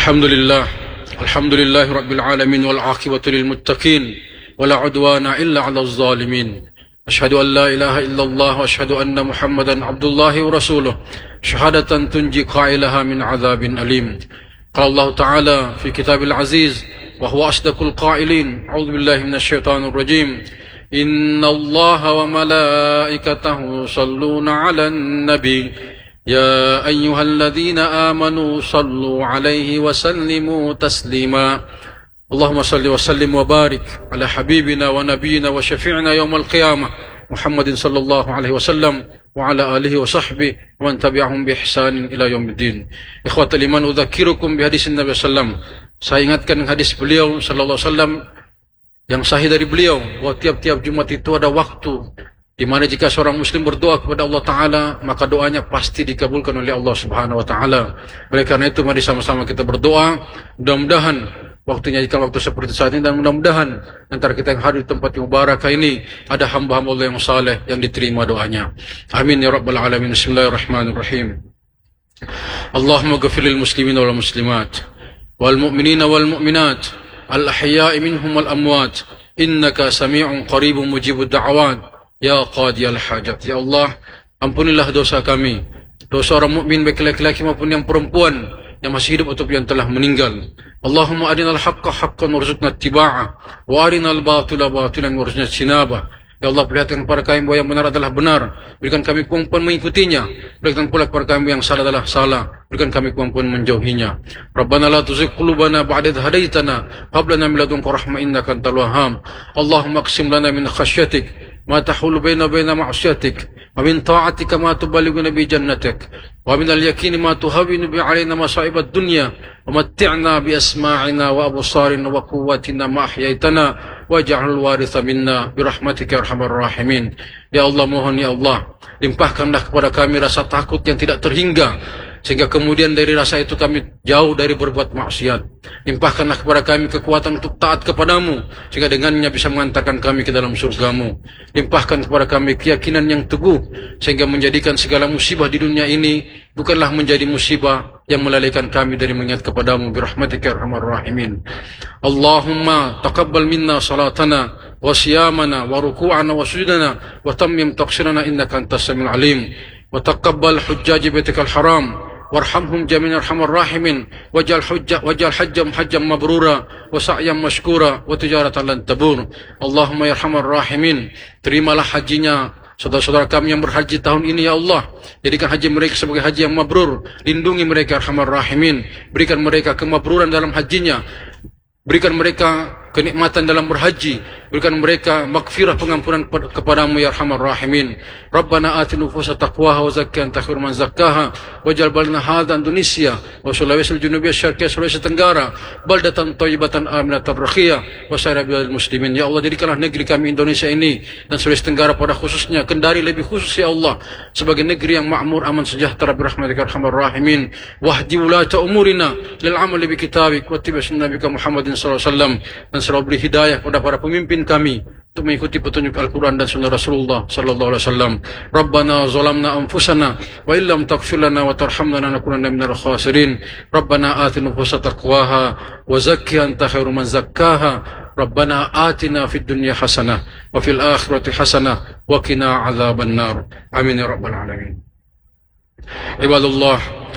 Alhamdulillah Rabbil Alamin wal aqibatu lil muttaqin wala udwana illa 'alal zalimin. Asyhadu an la ilaha illallah wa asyhadu anna Muhammadan abdullahi wa rasuluh syahadatan tunji qailaha min 'adzabin alim. Qala Allah Ta'ala fi kitabil aziz wa huwa asdaqul qailin. A'udzu billahi minasyaitonir rajim. Inna Allaha wa malaikatahu yusalluna 'alan nabi. يا أيها الذين آمنوا صلوا عليه وسلموا تسليما اللهم صل وسلم وبارك على حبيبنا ونبينا وشفيعنا يوم القيامة محمد صلى الله عليه وسلم وعلى آله وصحبه ومن تبعهم بإحسان إلى يوم الدين. إخوة الإيمان أذكركم بحديث النبي صلى الله عليه وسلم. Saya ingatkan hadis beliau sallallahu alaihi wasallam yang sahih dari beliau, bahwa tiap-tiap Jumat itu ada waktu di mana jika seorang muslim berdoa kepada Allah Ta'ala, maka doanya pasti dikabulkan oleh Allah Subhanahu Wa Ta'ala. Oleh karena itu, mari sama-sama kita berdoa. Mudah-mudahan waktunya jika waktu seperti saat ini, dan mudah-mudahan antara kita yang hadir di tempat yang mubarakah ini ada hamba-hamba Allah yang saleh yang diterima doanya. Amin ya Rabbal Alamin. Bismillahirrahmanirrahim. Allahumma ghafir lil muslimin wal muslimat wal mu'minina wal mu'minat al ahya'i minhum wal amwat innaka sami'un qaribun mujibud da'awat. Ya qadiyal hajat. Ya Allah, ampunilah dosa kami, dosa orang mukmin baik laki-laki maupun yang perempuan, yang masih hidup ataupun yang telah meninggal. Allahumma arinal haqqa haqqan warzuqna ittiba'ah wa arinal batila batilan warzuqna ijtinabah. Ya Allah, perlihatkan kepada kami bahwa yang benar adalah benar, berikan kami kemampuan mengikutinya. Berikan pula kepada kami yang salah adalah salah, berikan kami kemampuan menjauhinya. Rabbana la tuzigh qulubana ba'da idh hadaitana wa hab lana min ladunka rahmah innaka antal wahhab. Allahumma aqsim lana min khasyatik ما تحول بين معصيتك ومن طاعتك ما تبلغنا به جنتك ومن اليقين ما تهون به علينا مصائب الدنيا ومتعنا بأسماعنا وأبصارنا وقواتنا ما أحييتنا واجعل الوارث منا برحمتك يا أرحم الراحمين. Ya Allah, mohon ya Allah, limpahkanlah kepada kami rasa takut yang tidak terhingga, sehingga kemudian dari rasa itu kami jauh dari berbuat maksiat. Limpahkanlah kepada kami kekuatan untuk taat kepadamu, sehingga dengannya bisa mengantarkan kami ke dalam surgamu. Limpahkan kepada kami keyakinan yang teguh, sehingga menjadikan segala musibah di dunia ini bukanlah menjadi musibah yang melalaikan kami dari mengingat kepadamu. Birahmatika ya arhamar rahimin. Allahumma taqabbal minna salatana wa siyamana wa ruku'ana wa sujudana wa tammim taqsirana innaka antas samiul alim. Wa taqabbal hujjaj baitikal haram warhamhum jami'an arhamar rahimin waj'al hajjam mabrura wa sa'yam mashkura wa tijaratan lan tabur. Allahumma ya arhamar rahimin, terimalah hajinya saudara-saudara kami yang berhaji tahun ini ya Allah. Jadikan haji mereka sebagai haji yang mabrur. Lindungi mereka arhamar rahimin, berikan mereka kemabruran dalam hajinya, berikan mereka kenikmatan dalam berhaji, berikan mereka maghfirah, pengampunan kepadamu ya arhamar rahimin. Rabbana ati nufusa taqwaha wa zakkiha anta khairu man zakkaha waj'al baladana hadha Indonesia wa Sulawesi Junubiyah Syarqiyah Sulawesi Tenggara baldatan thayyibatan aminatan rakhiyah wa sa'ira bil muslimin. Ya Allah, jadikanlah negeri kami Indonesia ini dan Sulawesi Tenggara pada khususnya, Kendari lebih khusus ya Allah, sebagai negeri yang makmur, aman, sejahtera birahmatika arhamar rahimin. Wahdi wulata umurina lil amali bi kitabik wa tibi sunnabika Muhammadin sallallahu alaihi wasallam, dan selalu beri hidayah kepada para pemimpin kami untuk mengikuti petunjuk Al-Quran dan sunnah Rasulullah sallallahu alaihi wasallam. Rabbana zalamna anfusana wa illam taghfir lana wa tarhamna lanakunanna minal khasirin. Rabbana atina nufusana taqwaha wa zakkiha anta khairu man zakkaha. Rabbana atina fid dunya hasanah wa fil akhirati hasanah wa qina adzaban nar. Amin ya rabbal alamin. Ibadallah